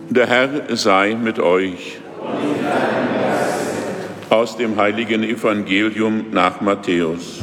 Der Herr sei mit euch. Aus dem heiligen Evangelium nach Matthäus.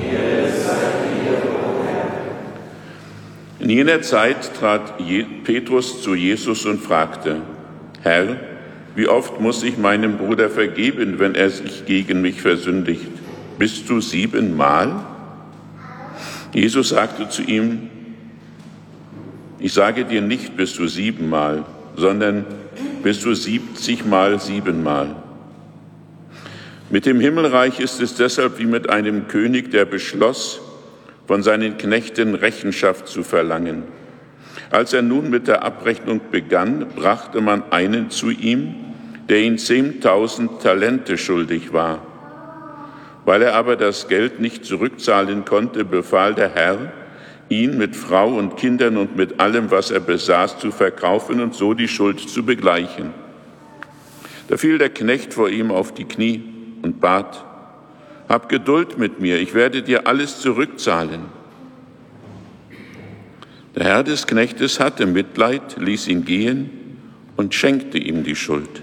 In jener Zeit trat Petrus zu Jesus und fragte: Herr, wie oft muss ich meinem Bruder vergeben, wenn er sich gegen mich versündigt? Bis zu 7-mal? Jesus sagte zu ihm: Ich sage dir nicht bis zu 7-mal, sondern bis zu 70-mal 7-mal. Mit dem Himmelreich ist es deshalb wie mit einem König, der beschloss, von seinen Knechten Rechenschaft zu verlangen. Als er nun mit der Abrechnung begann, brachte man einen zu ihm, der ihm 10.000 Talente schuldig war. Weil er aber das Geld nicht zurückzahlen konnte, befahl der Herr, ihn mit Frau und Kindern und mit allem, was er besaß, zu verkaufen und so die Schuld zu begleichen. Da fiel der Knecht vor ihm auf die Knie und bat: Hab Geduld mit mir, ich werde dir alles zurückzahlen. Der Herr des Knechtes hatte Mitleid, ließ ihn gehen und schenkte ihm die Schuld.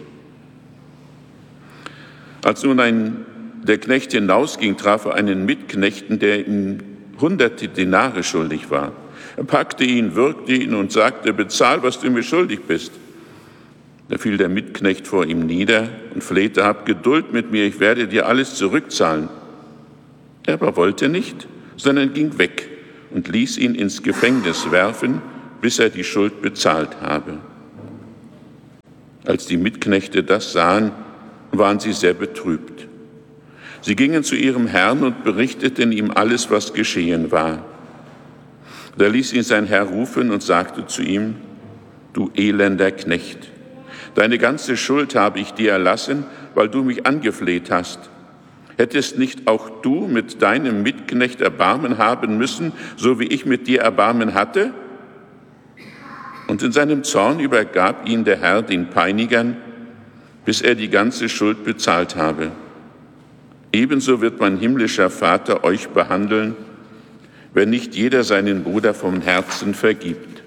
Als nun der Knecht hinausging, traf er einen Mitknechten, der ihm 100 Denare schuldig war. Er packte ihn, würgte ihn und sagte: Bezahl, was du mir schuldig bist. Da fiel der Mitknecht vor ihm nieder und flehte: Hab Geduld mit mir, ich werde dir alles zurückzahlen. Er aber wollte nicht, sondern ging weg und ließ ihn ins Gefängnis werfen, bis er die Schuld bezahlt habe. Als die Mitknechte das sahen, waren sie sehr betrübt. Sie gingen zu ihrem Herrn und berichteten ihm alles, was geschehen war. Da ließ ihn sein Herr rufen und sagte zu ihm: Du elender Knecht, deine ganze Schuld habe ich dir erlassen, weil du mich angefleht hast. Hättest nicht auch du mit deinem Mitknecht Erbarmen haben müssen, so wie ich mit dir Erbarmen hatte? Und in seinem Zorn übergab ihn der Herr den Peinigern, bis er die ganze Schuld bezahlt habe. Ebenso wird mein himmlischer Vater euch behandeln, wenn nicht jeder seinen Bruder vom Herzen vergibt.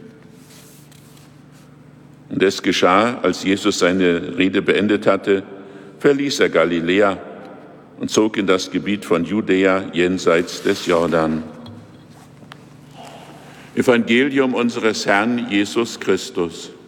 Und es geschah, als Jesus seine Rede beendet hatte, verließ er Galiläa und zog in das Gebiet von Judäa jenseits des Jordan. Evangelium unseres Herrn Jesus Christus.